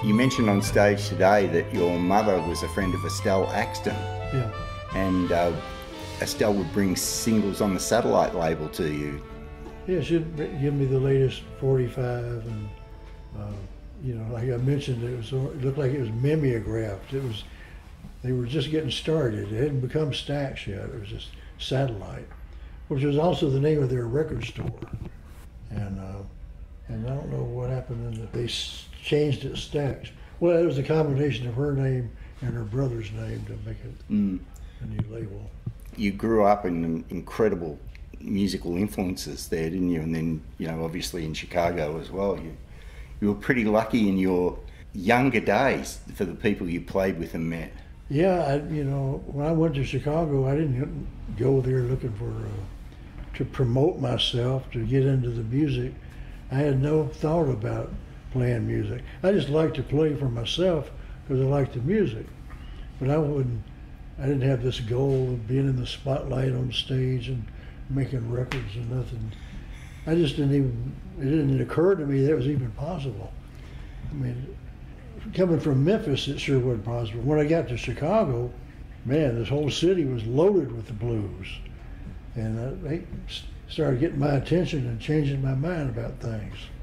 You mentioned on stage today that your mother was a friend of Estelle Axton. Yeah. And Estelle would bring singles on the Satellite label to you. Yeah, she'd give me the latest 45, and like I mentioned, it looked like it was mimeographed. They were just getting started. It hadn't become Stax yet. It was just Satellite, which was also the name of their record store. And I don't know what happened. They changed it Stax. Well, it was a combination of her name and her brother's name to make it a new label. You grew up in incredible musical influences there, didn't you? And then, obviously in Chicago as well. You were pretty lucky in your younger days for the people you played with and met. Yeah, when I went to Chicago, I didn't go there looking to promote myself, to get into the music. I had no thought about playing music. I just liked to play for myself because I liked the music. But I didn't have this goal of being in the spotlight on stage and making records and nothing. It didn't occur to me that was even possible. I mean, coming from Memphis, it sure wasn't possible. When I got to Chicago, man, this whole city was loaded with the blues. And they started getting my attention and changing my mind about things.